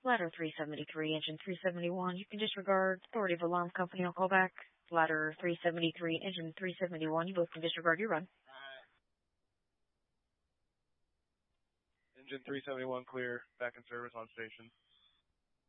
Ladder 373, engine 371. You can disregard. Authority of alarm company on callback. Ladder 373, engine 371. You both can disregard your run. Engine 371 clear. Back in service on station.